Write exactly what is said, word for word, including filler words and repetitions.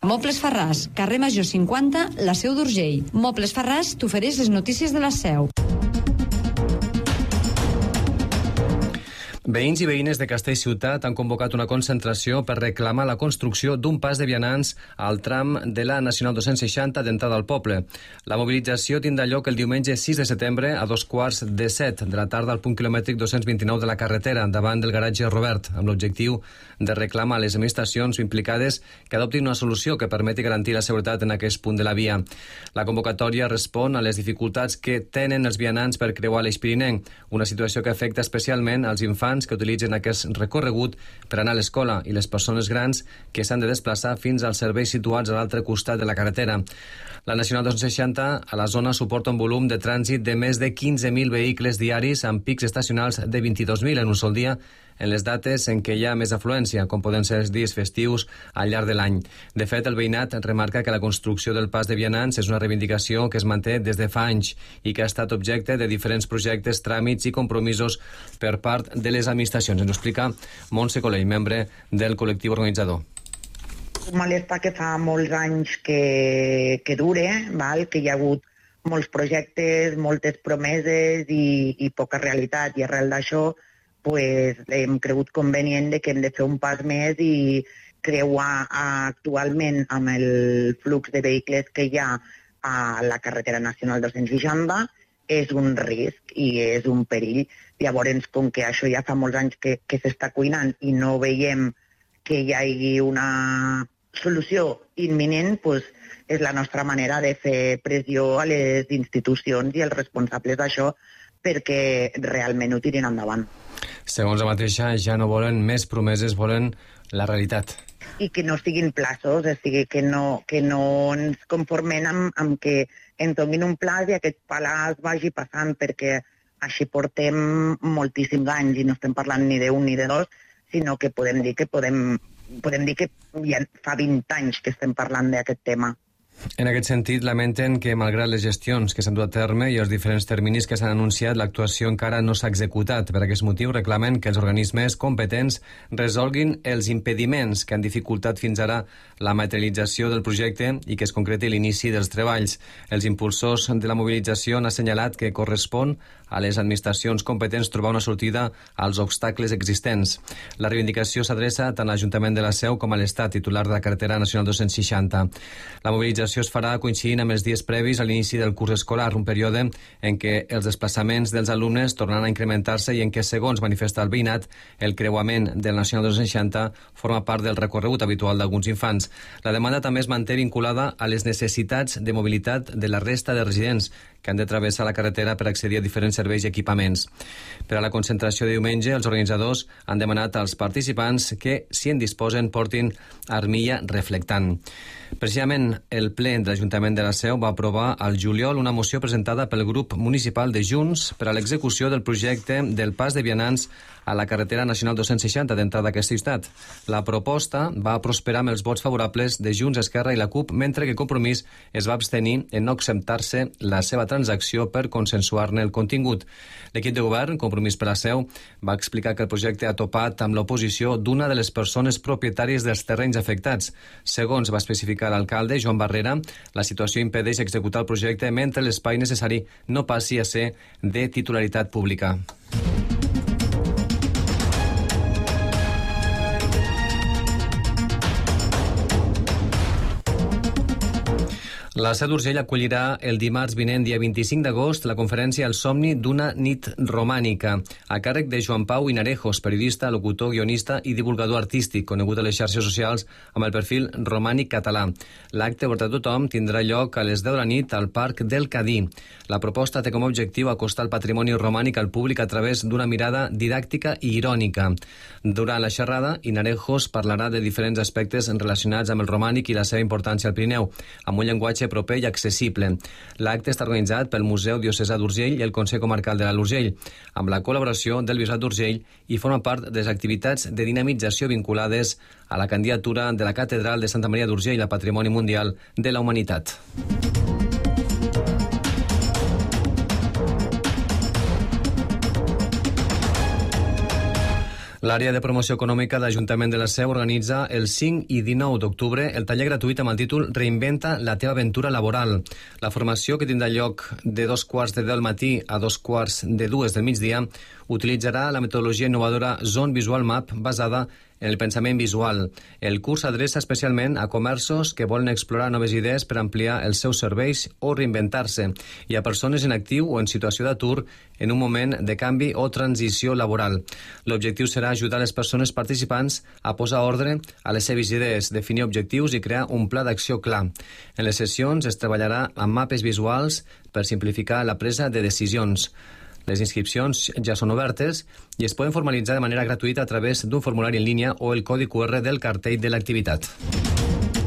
Mobles Farràs, carrer Major cinquanta, la Seu d'Urgell. Mobles Farràs t'ofereix les notícies de la Seu. Veïns i veïnes de Castellciutat han convocat una concentració per reclamar la construcció d'un pas de vianants al tram de la Nacional dos-cents seixanta d'entrada al poble. La mobilització tindrà lloc el diumenge sis de setembre a dos quarts de set de la tarda al punt quilomètric dos-cents vint-i-nou de la carretera, davant del garatge Robert, amb l'objectiu de reclamar a les administracions implicades que adoptin una solució que permeti garantir la seguretat en aquest punt de la via. La convocatòria respon a les dificultats que tenen els vianants per creuar l'Eix Pirinenc, una situació que afecta especialment als infants que utilitzen aquest recorregut per anar a l'escola i les persones grans que s'han de desplaçar fins als serveis situats a l'altre costat de la carretera. La Nacional dos-cents seixanta a la zona suporta un volum de trànsit de més de quinze mil vehicles diaris amb pics estacionals de vint-i-dos mil en un sol dia en les dates en què hi ha més afluència, com poden ser els dies festius al llarg de l'any. De fet, el veïnat remarca que la construcció del pas de vianants és una reivindicació que es manté des de fa anys i que ha estat objecte de diferents projectes, tràmits i compromisos per part de les administracions. Ens ho explica Montse Colell, membre del col·lectiu organitzador. Un malestar que fa molts anys que, que dure, val? Que hi ha hagut molts projectes, moltes promeses i, i poca realitat, i arrel d'això pues, hem cregut convenient de que hem de fer un pas més i creuar actualment amb el flux de vehicles que hi ha a la carretera nacional dos-cents seixanta és un risc i és un perill. Llavors, com que això ja fa molts anys que, que s'està cuinant i no veiem que hi hagi una solució imminent, pues, és la nostra manera de fer pressió a les institucions i als responsables d'això perquè realment ho tirin endavant. Segons la mateixa, ja no volen més promeses, volen la realitat. I que no siguin plaços, o sigui, que no, que no ens conformem amb, amb que ens donin un plaç i aquest plaç vagi passant, perquè així portem moltíssims anys i no estem parlant ni d'un ni de dos, sinó que podem dir que podem, podem dir que ja fa vint anys que estem parlant d'aquest tema. En aquest sentit, lamenten que, malgrat les gestions que s'han dut a terme i els diferents terminis que s'han anunciat, l'actuació encara no s'ha executat. Per aquest motiu, reclamen que els organismes competents resolguin els impediments que han dificultat fins ara la materialització del projecte i que es concreti l'inici dels treballs. Els impulsors de la mobilització han assenyalat que correspon a les administracions competents trobar una sortida als obstacles existents. La reivindicació s'adreça tant a l'Ajuntament de la Seu com a l'Estat, titular de la carretera nacional dos-cents seixanta. La mobilització es farà coincidint amb els dies previs a l'inici del curs escolar, un període en què els desplaçaments dels alumnes tornaran a incrementar-se i en què, segons manifesta el veïnat, el creuament del Nacional dos-cents seixanta forma part del recorregut habitual d'alguns infants. La demanda també es manté vinculada a les necessitats de mobilitat de la resta de residents que han de travessar la carretera per accedir a diferents serveis i equipaments. Per a la concentració de diumenge, els organitzadors han demanat als participants que, si en disposen, portin armilla reflectant. Precisament, el ple de l'Ajuntament de la Seu va aprovar al juliol una moció presentada pel grup municipal de Junts per a l'execució del projecte del pas de vianants a la carretera nacional dos-cents seixanta d'entrada a aquesta ciutat. La proposta va prosperar amb els vots favorables de Junts, Esquerra i la CUP, mentre que Compromís es va abstenir en no acceptar-se la seva transacció per consensuar-ne el contingut. L'equip de govern, Compromís per la Seu, va explicar que el projecte ha topat amb l'oposició d'una de les persones propietàries dels terrenys afectats. Segons va especificar l'alcalde, Joan Barrera, la situació impedeix executar el projecte mentre l'espai necessari no passi a ser de titularitat pública. La Seu d'Urgell acollirà el dimarts vinent, dia vint-i-cinc d'agost, la conferència El somni d'una nit romànica, a càrrec de Joan Pau Inarejos, periodista, locutor, guionista i divulgador artístic, conegut a les xarxes socials amb el perfil Romànic Català. L'acte obert a tothom tindrà lloc a les deu de la nit al Parc del Cadí. La proposta té com a objectiu acostar el patrimoni romànic al públic a través d'una mirada didàctica i irònica. Durant la xerrada, Inarejos parlarà de diferents aspectes relacionats amb el romànic i la seva importància al Pirineu, amb un llenguatge proper i accessible. L'acte està organitzat pel Museu Diocesà d'Urgell i el Consell Comarcal de l'Alt Urgell, amb la col·laboració del Bisbat d'Urgell, i forma part de les activitats de dinamització vinculades a la candidatura de la Catedral de Santa Maria d'Urgell a Patrimoni Mundial de la Humanitat. L'àrea de promoció econòmica de l'Ajuntament de la Seu organitza el cinc i dinou d'octubre el taller gratuït amb el títol Reinventa la teva aventura laboral. La formació, que tindrà lloc de dos quarts de deu del matí a dos quarts de dues del migdia, utilitzarà la metodologia innovadora Zone Visual Map basada en el pensament visual. El curs s'adreça especialment a comerços que volen explorar noves idees per ampliar els seus serveis o reinventar-se, i a persones en actiu o en situació d'atur en un moment de canvi o transició laboral. L'objectiu serà ajudar les persones participants a posar ordre a les seves idees, definir objectius i crear un pla d'acció clar. En les sessions es treballarà amb mapes visuals per simplificar la presa de decisions. Les inscripcions ja són obertes i es poden formalitzar de manera gratuïta a través d'un formulari en línia o el codi Q R del cartell de l'activitat.